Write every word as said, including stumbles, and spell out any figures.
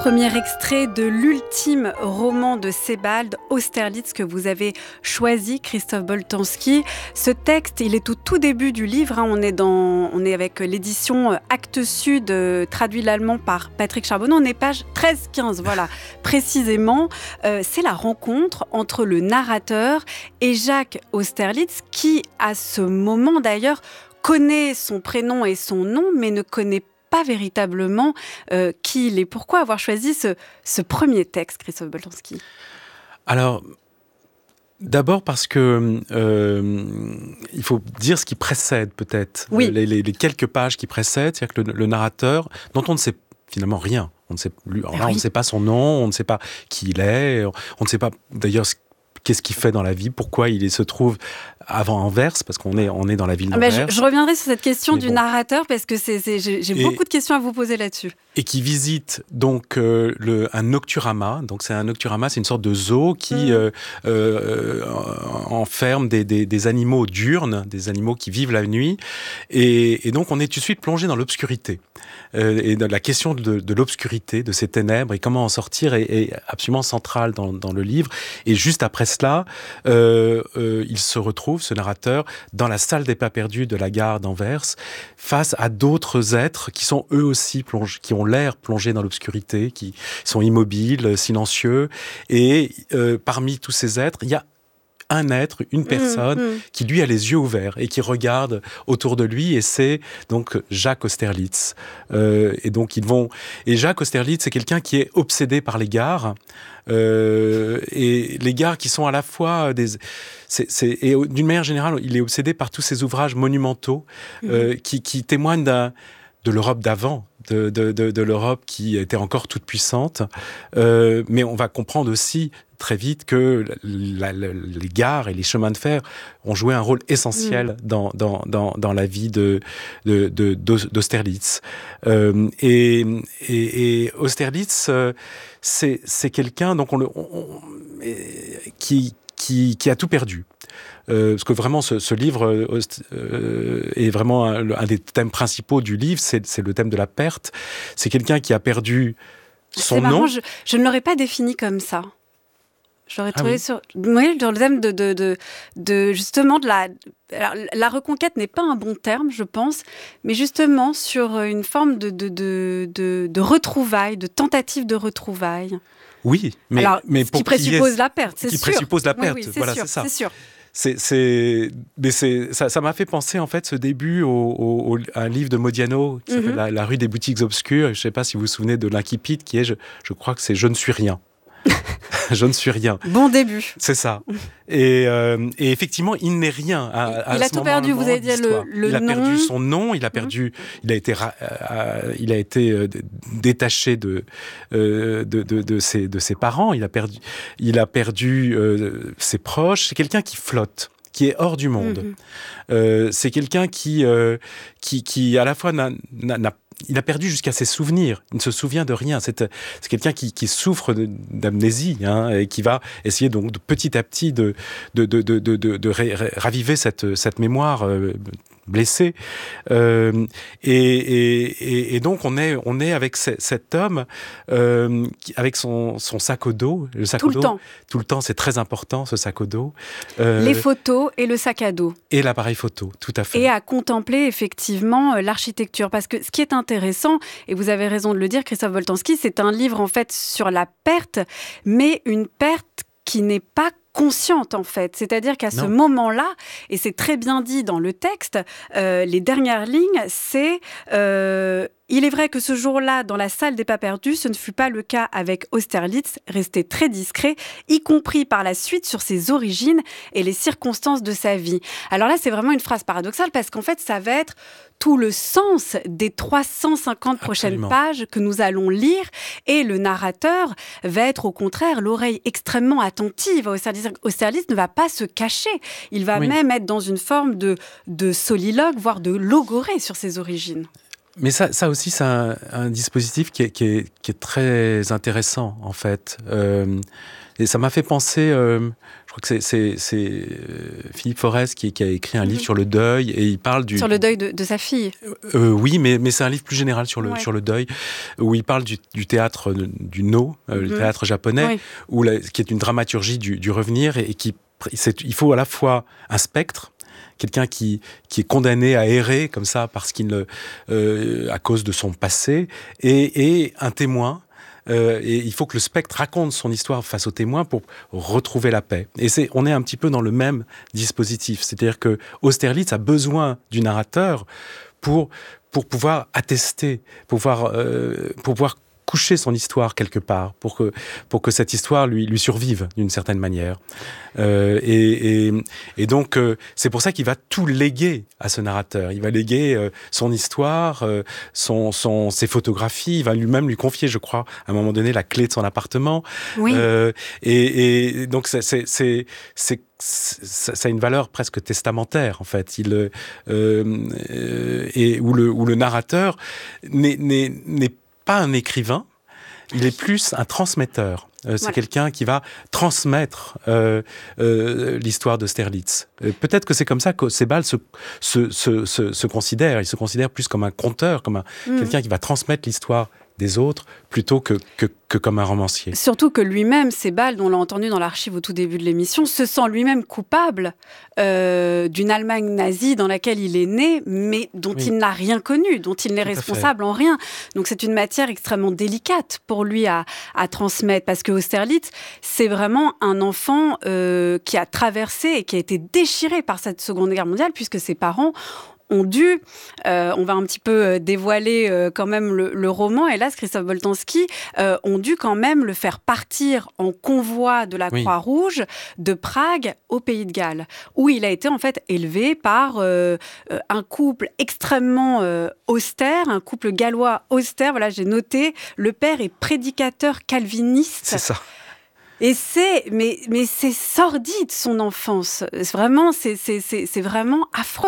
Premier extrait de l'ultime roman de Sebald, Austerlitz, que vous avez choisi, Christophe Boltanski. Ce texte, il est au tout début du livre. Hein. On est dans, on est avec l'édition Actes Sud, euh, traduit l'allemand par Patrick Charbonneau. On est page treize quinze, voilà, précisément. Euh, c'est la rencontre entre le narrateur et Jacques Austerlitz, qui, à ce moment d'ailleurs, connaît son prénom et son nom, mais ne connaît pas pas véritablement euh, qui il est. Pourquoi avoir choisi ce, ce premier texte, Christophe Boltanski ? Alors, d'abord parce que euh, il faut dire ce qui précède peut-être, oui. les, les, les quelques pages qui précèdent, c'est-à-dire que le, le narrateur, dont on ne sait finalement rien, on ne sait, lui, alors là, oui. on ne sait pas son nom, on ne sait pas qui il est, on ne sait pas d'ailleurs ce qu'est-ce qu'il fait dans la vie, pourquoi il se trouve avant Anvers, parce qu'on est, on est dans la ville d'Anvers. Ah ben je, je reviendrai sur cette question Mais du bon. narrateur, parce que c'est, c'est, j'ai, j'ai et, beaucoup de questions à vous poser là-dessus. Et qui visite donc euh, le, un nocturama. Donc c'est un nocturama, c'est une sorte de zoo qui mmh. euh, euh, enferme des, des, des animaux diurnes, des animaux qui vivent la nuit. Et, et donc on est tout de suite plongé dans l'obscurité. Euh, et la question de, de l'obscurité, de ces ténèbres, et comment en sortir est, est absolument centrale dans, dans le livre. Et juste après cela, euh, euh, il se retrouve, ce narrateur, dans la salle des pas perdus de la gare d'Anvers, face à d'autres êtres qui sont eux aussi plongés, qui ont l'air plongés dans l'obscurité, qui sont immobiles, silencieux. Et euh, parmi tous ces êtres, il y a un être, une personne, mmh, mmh. qui lui a les yeux ouverts et qui regarde autour de lui, et c'est donc Jacques Austerlitz. Euh, et donc ils vont. Et Jacques Austerlitz, c'est quelqu'un qui est obsédé par les gares, euh, et les gares qui sont à la fois des. C'est, c'est, et d'une manière générale, il est obsédé par tous ces ouvrages monumentaux mmh. euh, qui, qui témoignent d'un, de l'Europe d'avant. De, de, de, de l'Europe qui était encore toute puissante. Euh, mais on va comprendre aussi très vite que la, la, les gares et les chemins de fer ont joué un rôle essentiel mmh. dans, dans, dans, dans la vie de, de, de, d'Austerlitz. Euh, et, et, et Austerlitz, euh, c'est, c'est quelqu'un donc on le, on, on, qui, qui, qui a tout perdu. Euh, parce que vraiment, ce, ce livre euh, est vraiment un, un des thèmes principaux du livre, c'est, c'est le thème de la perte. C'est quelqu'un qui a perdu son c'est marrant, nom. Je, je ne l'aurais pas défini comme ça. Je l'aurais ah trouvé oui. sur, oui, sur le thème de, de, de, de justement de la... Alors, la reconquête n'est pas un bon terme, je pense, mais justement sur une forme de, de, de, de, de retrouvailles, de tentative de retrouvailles. Oui, mais, Alors, mais ce pour qui présuppose est, la perte, c'est qui sûr. Qui présuppose la perte, oui, oui, c'est voilà, sûr, c'est ça. C'est sûr. C'est, c'est, mais c'est, ça, ça m'a fait penser en fait ce début au, au, au, à un livre de Modiano qui mm-hmm. s'appelle la, la rue des boutiques obscures. Je ne sais pas si vous vous souvenez de l'incipit qui est, je, je crois que c'est Je ne suis rien. Je ne suis rien. Bon début. C'est ça. Et, euh, et effectivement, il n'est rien. À, à il a ce tout perdu. Vous avez dit le, le il a nom. perdu son nom. Il a perdu. Mmh. Il a été. Euh, il a été euh, détaché de, euh, de, de, de, ses, de ses parents. Il a perdu. Il a perdu euh, ses proches. C'est quelqu'un qui flotte, qui est hors du monde. Mmh. Euh, c'est quelqu'un qui, euh, qui, qui à la fois n'a, n'a, n'a il a perdu jusqu'à ses souvenirs. Il ne se souvient de rien. C'est, c'est quelqu'un qui, qui souffre de, d'amnésie, hein, et qui va essayer donc de, petit à petit de, de, de, de, de, de, de raviver cette, cette mémoire euh, blessée. Euh, et, et, et donc on est, on est avec ce, cet homme euh, qui, avec son, son sac au dos. Le sac tout au le dos, temps. Tout le temps, c'est très important, ce sac au dos. Euh, Les photos et le sac à dos. Et l'appareil photo, tout à fait. Et à contempler effectivement l'architecture. Parce que ce qui est intéressant, et vous avez raison de le dire, Christophe Boltanski, c'est un livre en fait sur la perte, mais une perte qui n'est pas consciente en fait, c'est-à-dire qu'à non. ce moment-là, et c'est très bien dit dans le texte, euh, les dernières lignes, c'est euh, il est vrai que ce jour-là, dans la salle des pas perdus, ce ne fut pas le cas avec Austerlitz, resté très discret, y compris par la suite sur ses origines et les circonstances de sa vie. Alors là, c'est vraiment une phrase paradoxale parce qu'en fait, ça va être tout le sens des trois cent cinquante Absolument. prochaines pages que nous allons lire, et le narrateur va être au contraire l'oreille extrêmement attentive à Austerlitz. Austerlitz ne va pas se cacher, il va oui. même être dans une forme de, de soliloque, voire de logorée sur ses origines. Mais ça, ça aussi, c'est un, un dispositif qui est, qui, est, qui est très intéressant, en fait. Euh, et ça m'a fait penser, euh, je crois que c'est, c'est, c'est euh, Philippe Forest qui, qui a écrit un livre mmh. sur le deuil, et il parle du... Sur le deuil de, de sa fille. Euh, oui, mais, mais c'est un livre plus général sur le, ouais. sur le deuil, où il parle du, du théâtre du No, euh, mmh. le théâtre japonais, oui. où la, qui est une dramaturgie du, du revenir, et, et qui, c'est, il faut à la fois un spectre, quelqu'un qui, qui est condamné à errer comme ça parce qu'il euh, à cause de son passé, et, et un témoin. Euh, et il faut que le spectre raconte son histoire face au témoin pour retrouver la paix. Et c'est, on est un petit peu dans le même dispositif. C'est-à-dire que Austerlitz a besoin du narrateur pour, pour pouvoir attester, pour pouvoir, euh, pour pouvoir coucher son histoire quelque part, pour que, pour que cette histoire lui, lui survive d'une certaine manière. Euh, et, et, et donc, euh, c'est pour ça qu'il va tout léguer à ce narrateur. Il va léguer euh, son histoire, euh, son, son, ses photographies. Il va lui-même lui confier, je crois, à un moment donné, la clé de son appartement. Oui. Euh, et, et donc, c'est, c'est, c'est, c'est ça, ça a une valeur presque testamentaire, en fait. Il, euh, euh, et où le, où le narrateur n'est, n'est, n'est pas un écrivain, il est plus un transmetteur. Euh, c'est voilà. quelqu'un qui va transmettre euh, euh, l'histoire d'Austerlitz. Euh, peut-être que c'est comme ça que Sebald se, se, se, se, se considère. Il se considère plus comme un conteur, comme un, mmh. quelqu'un qui va transmettre l'histoire des autres plutôt que, que, que comme un romancier. Surtout que lui-même, Sebald, on l'a entendu dans l'archive au tout début de l'émission, se sent lui-même coupable euh, d'une Allemagne nazie dans laquelle il est né, mais dont oui. il n'a rien connu, dont il n'est tout responsable en rien. Donc c'est une matière extrêmement délicate pour lui à, à transmettre, parce que Austerlitz, c'est vraiment un enfant euh, qui a traversé et qui a été déchiré par cette Seconde Guerre mondiale, puisque ses parents ont dû, euh, on va un petit peu dévoiler euh, quand même le, le roman, hélas, Christophe Boltanski, euh, ont dû quand même le faire partir en convoi de la oui. Croix-Rouge de Prague au Pays de Galles, où il a été en fait élevé par euh, un couple extrêmement euh, austère, un couple gallois austère. Voilà, j'ai noté, le père est prédicateur calviniste. C'est ça. Et c'est, mais, mais c'est sordide, son enfance. Vraiment, c'est, c'est, c'est, c'est vraiment affreux.